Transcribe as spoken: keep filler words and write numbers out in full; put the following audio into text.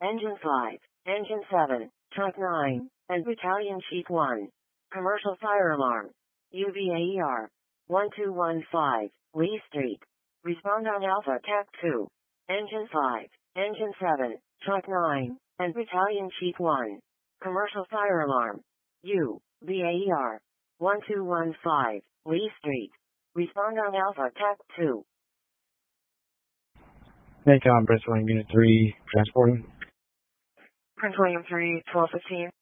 Engine five, Engine seven, Truck nine, and Battalion Chief one. Commercial fire alarm. U B A E R. one two one five, Lee Street. Respond on Alpha T A C two. Engine five, Engine seven, Truck nine, and Battalion Chief one. Commercial fire alarm. U B A E R. one two one five, Lee Street. Respond on Alpha T A C two. Macon, Prince William Unit three, transporting. Prince William three, twelve fifteen.